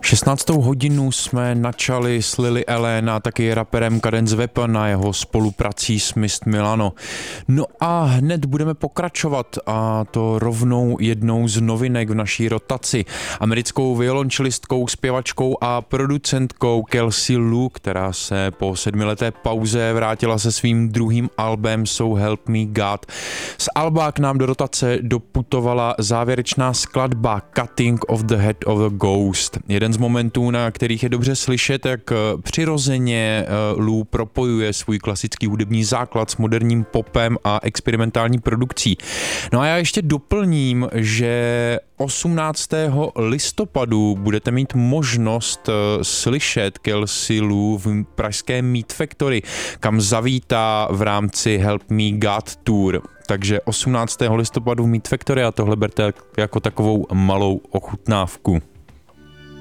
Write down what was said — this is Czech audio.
16. hodinu jsme načali s Lily Allen a taky raperem Cadence Weapon na jeho spoluprací s Mist Milano. No a hned budeme pokračovat, a to rovnou jednou z novinek v naší rotaci. Americkou violončelistkou, zpěvačkou a producentkou Kelsey Lu, která se po 7leté pauze vrátila se svým druhým albem So Help Me God. Z alba k nám do rotace doputovala závěrečná skladba Cutting of the Head of a Ghost. Jeden z momentů, na kterých je dobře slyšet, jak přirozeně Lu propojuje svůj klasický hudební základ s moderním popem a experimentální produkcí. No a já ještě doplním, že 18. listopadu budete mít možnost slyšet Kelsey Lu v pražském Meat Factory, kam zavítá v rámci Help Me God Tour. Takže 18. listopadu v Meat Factory a tohle berte jako takovou malou ochutnávku.